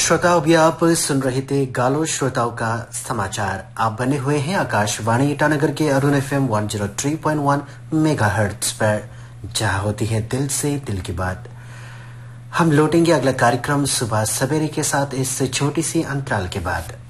श्रोताओं, अभी आप सुन रहे थे गालो श्रोताओं का समाचार। आप बने हुए हैं आकाशवाणी ईटानगर के अरुण FM 103.1 मेगाहर्ट्ज पर, जहां होती है दिल से दिल की बात। हम लौटेंगे अगला कार्यक्रम सुबह सवेरे के साथ इस छोटी सी अंतराल के बाद।